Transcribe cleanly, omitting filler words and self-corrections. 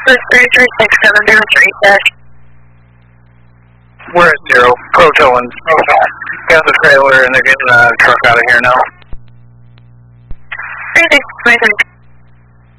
We're at 0. Proto and got the trailer and they're getting the truck out of here now. 3623.